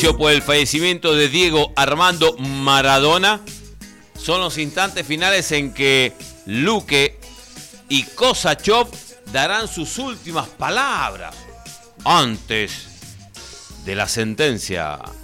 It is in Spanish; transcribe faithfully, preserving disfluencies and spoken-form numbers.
Por el fallecimiento de Diego Armando Maradona, son los instantes finales en que Luque y Kosačov darán sus últimas palabras antes de la sentencia.